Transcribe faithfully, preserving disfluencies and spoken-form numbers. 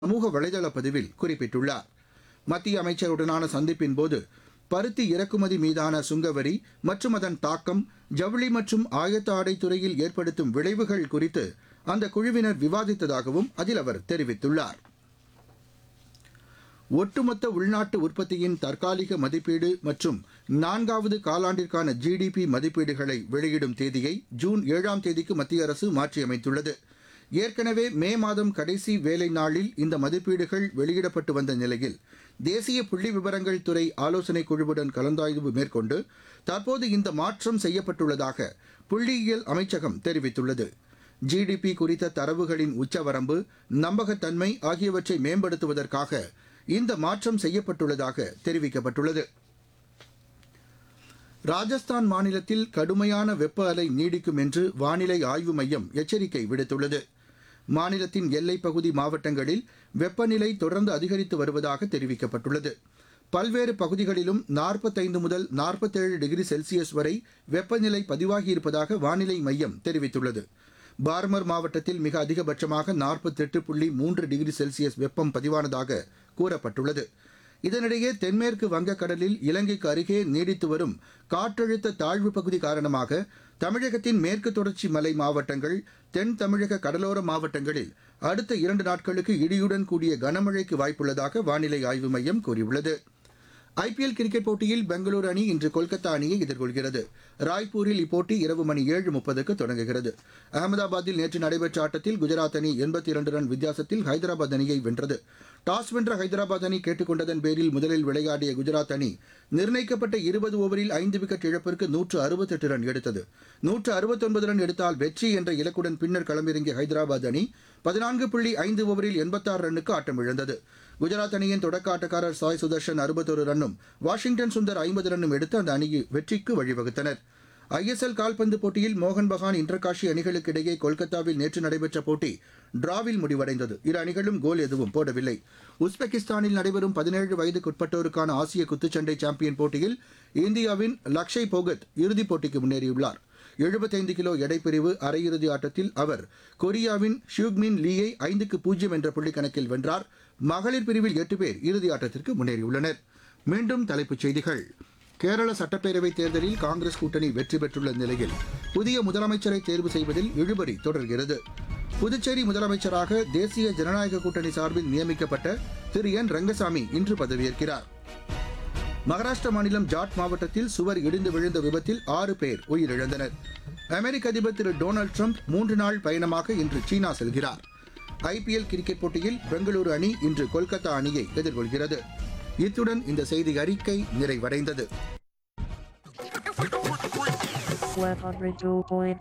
சமூக வலைதள பதிவில் குறிப்பிட்டுள்ளார். மத்திய அமைச்சருடனான சந்திப்பின் போது பருத்தி இறக்குமதி மீதான சுங்கவரி மற்றும் அதன் தாக்கம் ஜவுளி மற்றும் ஆயத்த ஆடை துறையில் ஏற்படுத்தும் விளைவுகள் குறித்து அந்த குழுவினர் விவாதித்ததாகவும் அதில் அவர் தெரிவித்துள்ளார். ஒட்டுமொத்த உள்நாட்டு உற்பத்தியின் தற்காலிக மதிப்பீடு மற்றும் நான்காவது காலாண்டிற்கான ஜிடிபி மதிப்பீடுகளை வெளியிடும் தேதியை ஜூன் ஏழாம் தேதிக்கு மத்திய அரசு மாற்றியமைத்துள்ளது. ஏற்கனவே மே மாதம் கடைசி வேலை நாளில் இந்த மதிப்பீடுகள் வெளியிடப்பட்டு வந்த நிலையில் தேசிய புள்ளி விவரங்கள் துறை ஆலோசனைக் குழுவுடன் கலந்தாய்வு மேற்கொண்டு தற்போது இந்த மாற்றம் செய்யப்பட்டுள்ளதாக புள்ளியியல் அமைச்சகம் தெரிவித்துள்ளது. ஜிடிபி குறித்த தரவுகளின் உச்சவரம்பு, நம்பகத்தன்மை ஆகியவற்றை மேம்படுத்துவதற்காக இந்த மாற்றம் செய்யப்பட்டுள்ளதாக தெரிவிக்கப்பட்டுள்ளது. ராஜஸ்தான் மாநிலத்தில் கடுமையான வெப்ப அலை நீடிக்கும் என்று வானிலை ஆய்வு மையம் எச்சரிக்கை விடுத்துள்ளது. மாநிலத்தின் எல்லைப் பகுதி மாவட்டங்களில் வெப்பநிலை தொடர்ந்து அதிகரித்து வருவதாக தெரிவிக்கப்பட்டுள்ளது. பல்வேறு பகுதிகளிலும் நாற்பத்தைந்து முதல் நாற்பத்தேழு டிகிரி செல்சியஸ் வரை வெப்பநிலை பதிவாகியிருப்பதாக வானிலை மையம் தெரிவித்துள்ளது. பார்மர் மாவட்டத்தில் மிக அதிகபட்சமாக நாற்பத்தெட்டு புள்ளி மூன்று டிகிரி செல்சியஸ் வெப்பம் பதிவானதாக கூறப்பட்டுள்ளது. இதனிடையே தென்மேற்கு வங்கக்கடலில் இலங்கைக்கு அருகே நீடித்து வரும் காற்றழுத்த தாழ்வு பகுதி காரணமாக தமிழகத்தின் மேற்கு தொடர்ச்சி மலை மாவட்டங்கள், தென் தமிழக கடலோர மாவட்டங்களில் அடுத்த இரண்டு நாட்களுக்கு இடியுடன் கூடிய கனமழைக்கு வாய்ப்புள்ளதாக வானிலை ஆய்வு மையம் கூறியுள்ளது. ஐபிஎல் கிரிக்கெட் போட்டியில் பெங்களூரு அணி இன்று கொல்கத்தா அணியை எதிர்கொள்கிறது. ராய்ப்பூரில் இப்போட்டி இரவு மணி ஏழு முப்பதுக்கு தொடங்குகிறது. அகமதாபாத்தில் நேற்று நடைபெற்ற ஆட்டத்தில் குஜராத் அணி எண்பத்தி இரண்டு ரன் வித்தியாசத்தில் ஹைதராபாத் அணியை வென்றது. டாஸ் வென்ற ஹைதராபாத் அணி கேட்டுக் கொண்டதன் பேரில் முதலில் விளையாடிய குஜராத் அணி நிர்ணயிக்கப்பட்ட இருபது ஓவரில் ஐந்து விக்கெட் இழப்பிற்கு நூற்று அறுபத்தெட்டு ரன் எடுத்தது. நூற்று அறுபத்தொன்பது ரன் எடுத்தால் வெற்றி என்ற இலக்குடன் பின்னர் களமிறங்கிய ஹைதராபாத் அணி பதினான்கு புள்ளி ஐந்து ஓவரில் எண்பத்தாறு ரன்னுக்கு ஆட்டமிழந்தது. குஜராத் அணியின் தொடக்க ஆட்டக்காரர் சாய் சுதர்ஷன் அறுபத்தொரு ரன்னும் வாஷிங்டன் சுந்தர் ஐம்பது ரன்னும் எடுத்து அந்த அணியை வெற்றிக்கு வழிவகுத்தனர். ஐஎஸ்எல் கால்பந்து போட்டியில் மோகன் பகான் இன்டர்காஷி அணிகளுக்கு இடையே கொல்கத்தாவில் நேற்று நடைபெற்ற போட்டி டிராவில் முடிவடைந்தது. இரு அணிகளும் கோல் எதுவும் போடவில்லை. உஸ்பெகிஸ்தானில் நடைபெறும் பதினேழு வயதுக்குட்பட்டோருக்கான ஆசிய குத்துச்சண்டை சாம்பியன் போட்டியில் இந்தியாவின் லக்ஷய் போகத் இறுதிப் போட்டிக்கு முன்னேறியுள்ளார். எழுபத்தைந்து கிலோ எடைப்பிரிவு அரையிறுதி ஆட்டத்தில் அவர் கொரியாவின் ஷியூக்மின் லீயை ஐந்துக்கு பூஜ்ஜியம் என்ற புள்ளி கணக்கில் வென்றார். மகளிர் பிரிவில் எட்டு பேர் இறுதி ஆட்டத்திற்கு முன்னேறியுள்ளனர். மீண்டும் தலைப்புச் செய்திகள். கேரள சட்டப்பேரவைத் தேர்தலில் காங்கிரஸ் கூட்டணி வெற்றி பெற்றுள்ள நிலையில் புதிய முதலமைச்சரை தேர்வு செய்வதில் இழுபறி தொடர்கிறது. புதுச்சேரி முதலமைச்சராக தேசிய ஜனநாயக கூட்டணி சார்பில் நியமிக்கப்பட்ட திரு என் ரங்கசாமி இன்று பதவியேற்கிறார். மகாராஷ்டிர மாநிலம் ஜாட் மாவட்டத்தில் சுவர் இடிந்து விழுந்த விபத்தில் ஆறு பேர் உயிரிழந்தனர். அமெரிக்க அதிபர் திரு டொனால்டு ட்ரம்ப் மூன்று நாள் பயணமாக இன்று சீனா செல்கிறார். ஐபிஎல் கிரிக்கெட் போட்டியில் பெங்களூரு அணி இன்று கொல்கத்தா அணியை எதிர்கொள்கிறது. இத்துடன் இந்த செய்தி அறிக்கை நிறைவடைந்தது. one oh two point